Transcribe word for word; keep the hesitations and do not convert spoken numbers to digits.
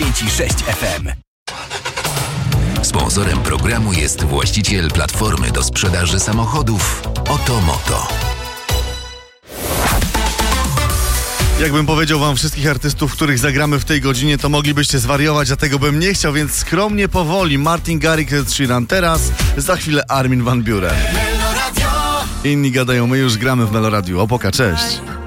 dziewięć i sześć F M. Sponsorem programu jest właściciel platformy do sprzedaży samochodów Otomoto. Jakbym powiedział wam wszystkich artystów, których zagramy w tej godzinie, to moglibyście zwariować, dlatego bym nie chciał, więc skromnie, powoli. Martin Garrix, Ed Sheeran teraz, za chwilę Armin van Buuren. Inni gadają, my już gramy w Meloradiu. Opoka, cześć.